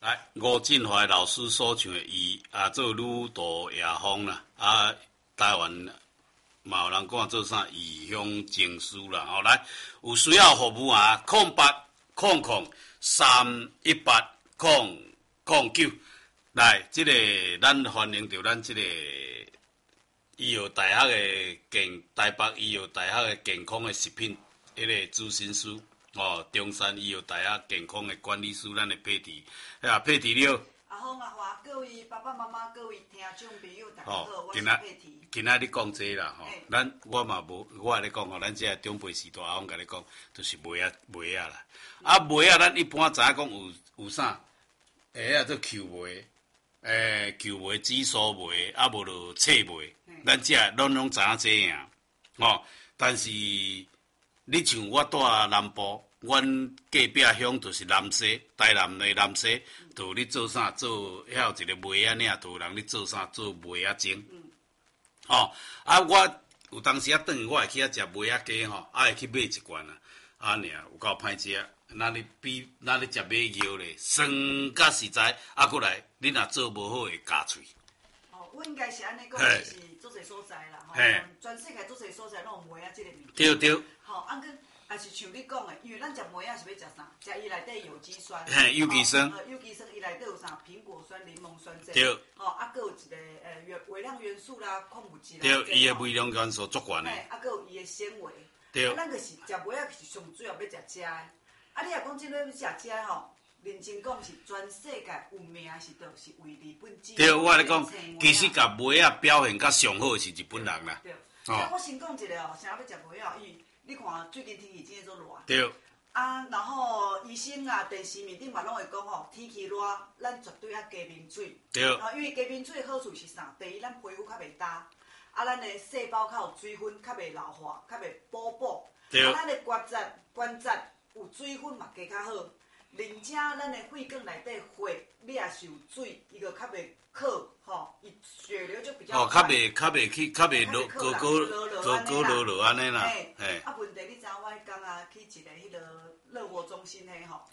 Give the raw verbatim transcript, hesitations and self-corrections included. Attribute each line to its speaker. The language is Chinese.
Speaker 1: 来，吴振华老师所唱的《伊》啊，做女盗夜风啦，啊，台湾嘛有人讲做啥异乡情书啦，吼、哦、来，有需要服务啊，空八空空三一八空空九，来，这个咱欢迎着咱这个医药大学的健台北医药大学的健康的食品迄个咨询师。哦，中山医药大学健康的管理师，咱的佩蒂，啊，佩蒂了。
Speaker 2: 阿峰阿华，各位爸爸妈妈，各位听众朋友，大家好，
Speaker 1: 哦、
Speaker 2: 我是佩蒂。
Speaker 1: 今仔你讲这啦，吼、哦，咱我嘛无，我咧讲吼，咱这长辈时代，阿峰甲你讲，就是梅啊梅啊啦。嗯、啊梅啊，咱一般知影讲有有啥？诶啊，做球梅，诶球梅、紫苏梅，啊无就脆梅，咱这拢拢知影这样。哦，但是。你像我住南部，阮隔壁乡就是南西，台南的南西，就有咧做啥做，遐有一个梅仔领，就有人咧做啥做梅仔精。嗯。哦，啊，我有当时啊，转去我会去遐食梅仔鸡吼，啊会去买一罐啊，啊尔有够歹食，那你比那你食马药咧，酸甲实在，啊过来，你若做无好会咬喙。
Speaker 2: 哦，我应该是安尼讲，就是做侪所在啦，吼，全世界做侪所在拢有梅仔即个物。
Speaker 1: 对对。
Speaker 2: 吼，啊个也是像你讲的，因为咱食梅仔是要食啥？食伊内底有机酸，
Speaker 1: 嘿，有机酸，
Speaker 2: 呃，有机酸伊内底有啥？苹果酸、柠檬酸这。
Speaker 1: 对。
Speaker 2: 吼，啊，搁有一个呃元微量元素啦、矿物质啦。
Speaker 1: 对，伊的微量元素足悬的。
Speaker 2: 嘿，啊，搁有伊的纤维。
Speaker 1: 对。
Speaker 2: 啊，咱就是食梅仔是上主要要食食的。啊，你若讲即个要食食的吼，认真讲是全世界有名是倒是为日本制。
Speaker 1: 对，我来讲，其实甲梅仔表现较上好是日本人啦。
Speaker 2: 对。啊，我先讲一个哦，啥要食梅仔，因为你看最近天气真係做热。
Speaker 1: 对。
Speaker 2: 啊，然后医生啊、电视面顶嘛拢会讲吼，天气热，咱绝对要加冰水。
Speaker 1: 对。
Speaker 2: 啊，因为加冰水的好处是啥？第一，咱皮肤较袂干，啊，咱的细胞较有水分，较袂老化，较袂补补。
Speaker 1: 对。
Speaker 2: 啊，咱的关节关节有水分嘛加较好，而且咱的血管内底血，你也是有水，伊个较袂渴，吼，伊血流就比较。
Speaker 1: 哦，较袂较袂去，较袂落高高高高落落安尼啦。
Speaker 2: 嘿。啊，问题你知影我迄天啊去一个迄个乐活中心嘿吼。